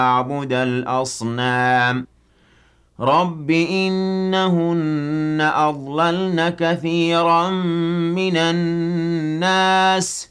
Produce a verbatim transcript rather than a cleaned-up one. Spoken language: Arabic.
أعبد الأصنام رب إنهن أضللن كثيرا من الناس